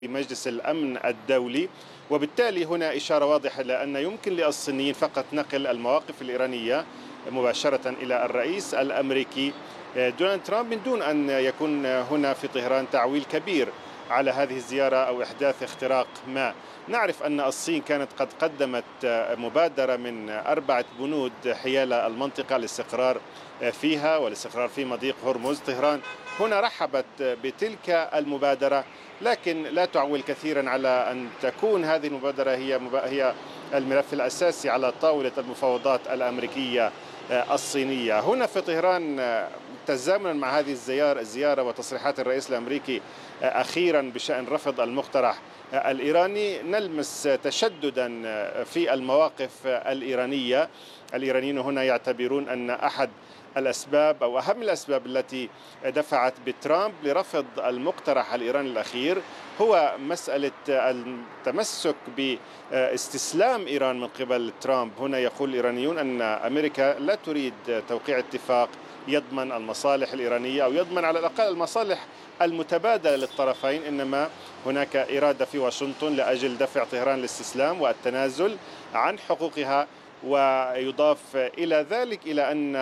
في مجلس الأمن الدولي، وبالتالي هنا إشارة واضحة لأن يمكن للصينيين فقط نقل المواقف الإيرانية مباشرة إلى الرئيس الأمريكي دونالد ترامب من دون أن يكون هنا في طهران تعويل كبير على هذه الزيارة أو إحداث اختراق ما. نعرف أن الصين كانت قد قدمت مبادرة من 4 بنود حيال المنطقة للاستقرار فيها والاستقرار في مضيق هرمز. طهران هنا رحبت بتلك المبادرة، لكن لا تعول كثيرا على أن تكون هذه المبادرة هي الملف الأساسي على طاولة المفاوضات الأمريكية الصينية. هنا في طهران تزامنا مع هذه الزيارة وتصريحات الرئيس الأمريكي أخيرا بشأن رفض المقترح الإيراني، نلمس تشددا في المواقف الإيرانية. الإيرانيين هنا يعتبرون أن أحد الأسباب أو أهم الأسباب التي دفعت بترامب لرفض المقترح الإيراني الأخير هو مسألة التمسك باستسلام إيران من قبل ترامب. هنا يقول الإيرانيون أن أمريكا لا تريد توقيع اتفاق يضمن المصالح الإيرانية أو يضمن على الأقل المصالح المتبادلة للطرفين، إنما هناك إرادة في واشنطن لأجل دفع طهران للاستسلام والتنازل عن حقوقها. ويضاف إلى ذلك إلى أن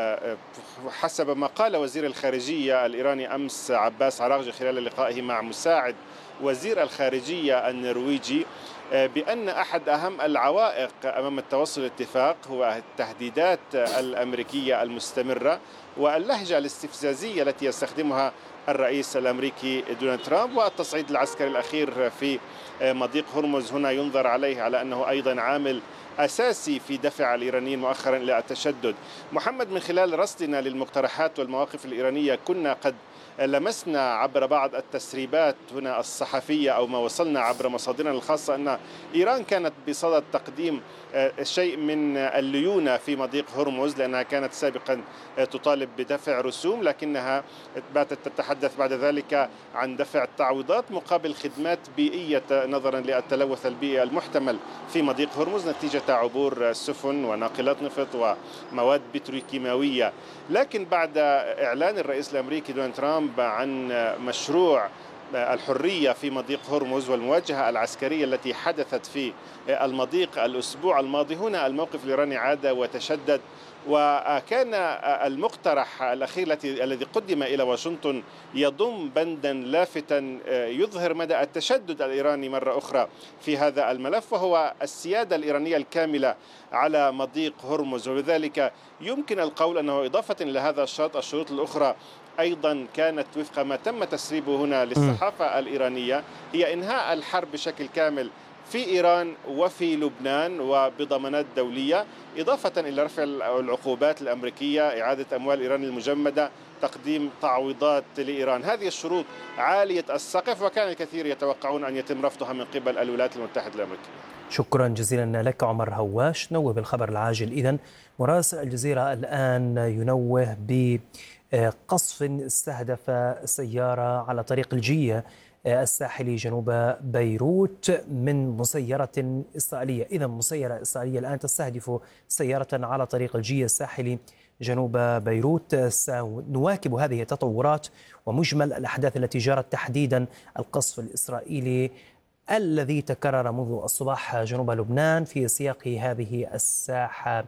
حسب ما قال وزير الخارجية الإيراني أمس عباس عراغجي خلال لقائه مع مساعد وزير الخارجية النرويجي بأن أحد أهم العوائق أمام التوصل للاتفاق هو التهديدات الأمريكية المستمرة واللهجة الاستفزازية التي يستخدمها الرئيس الأمريكي دونالد ترامب، والتصعيد العسكري الأخير في مضيق هرمز هنا ينظر عليه على أنه أيضا عامل أساسي في دفع الإيرانيين مؤخرا إلى التشدد. محمد، من خلال رصدنا للمقترحات والمواقف الإيرانية كنا قد لمسنا عبر بعض التسريبات هنا الصحفية أو ما وصلنا عبر مصادرنا الخاصة أن إيران كانت بصدد تقديم شيء من الليونة في مضيق هرمز، لأنها كانت سابقا تطالب بدفع رسوم، لكنها باتت تتحدث بعد ذلك عن دفع تعويضات مقابل خدمات بيئية نظرا للتلوث البيئي المحتمل في مضيق هرمز نتيجة عبور سفن وناقلات نفط ومواد بتروكيماوية. لكن بعد إعلان الرئيس الأمريكي دونالد ترامب عن مشروع الحرية في مضيق هرمز والمواجهة العسكرية التي حدثت في المضيق الأسبوع الماضي، هنا الموقف الإيراني عاد وتشدد، وكان المقترح الأخير الذي قدم إلى واشنطن يضم بندا لافتا يظهر مدى التشدد الإيراني مرة أخرى في هذا الملف، وهو السيادة الإيرانية الكاملة على مضيق هرمز. وبذلك يمكن القول أنه إضافة إلى هذا الشروط الأخرى أيضا كانت وفق ما تم تسريبه هنا للصحافة الإيرانية هي إنهاء الحرب بشكل كامل في إيران وفي لبنان وبضمانات دولية، إضافة إلى رفع العقوبات الأمريكية، إعادة أموال إيران المجمدة، تقديم تعويضات لإيران. هذه الشروط عالية السقف، وكان الكثير يتوقعون أن يتم رفضها من قبل الولايات المتحدة الأمريكية. شكرا جزيلا لك عمر هواش. نوه بالخبر العاجل. إذن مراسل الجزيرة الآن ينوه بقصف استهدف سيارة على طريق الجية الساحلي جنوب بيروت من مسيرة إسرائيلية. إذن مسيرة إسرائيلية الآن تستهدف سيارة على طريق الجية الساحلي جنوب بيروت. سنواكب هذه التطورات ومجمل الأحداث التي جرت، تحديدا القصف الإسرائيلي الذي تكرر منذ الصباح جنوب لبنان في سياق هذه الساعة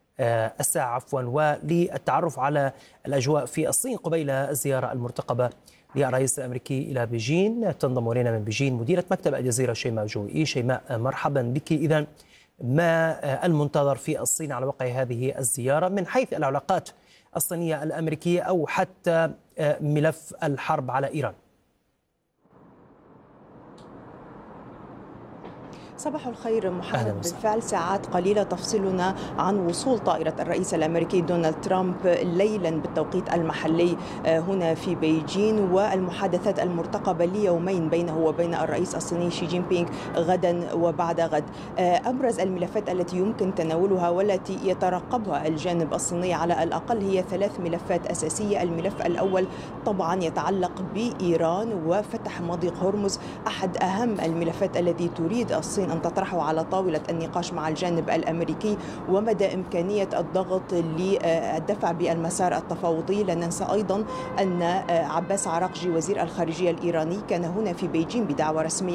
وللتعرف على الأجواء في الصين قبيل الزيارة المرتقبة للرئيس الأمريكي إلى بيجين. تنضم إلينا من بيجين مديرة مكتب الجزيرة شيماء جويي. شيماء، مرحبا بك. إذن ما المنتظر في الصين على وقع هذه الزيارة من حيث العلاقات الصينية الأمريكية أو حتى ملف الحرب على إيران؟ صباح الخير محمد. بالفعل ساعات قليلة تفصلنا عن وصول طائرة الرئيس الأمريكي دونالد ترامب ليلا بالتوقيت المحلي هنا في بيجين، والمحادثات المرتقبة ليومين بينه وبين الرئيس الصيني شي جين بينغ غدا وبعد غد. أبرز الملفات التي يمكن تناولها والتي يترقبها الجانب الصيني على الأقل هي 3 ملفات أساسية. الملف الأول طبعا يتعلق بإيران وفتح مضيق هرمز، أحد أهم الملفات التي تريد الصين أن تطرحه على طاولة النقاش مع الجانب الأمريكي ومدى إمكانية الضغط للدفع بالمسار التفاوضي. لا ننسى أيضا أن عباس عراقجي وزير الخارجية الإيراني كان هنا في بيجين بدعوة رسمية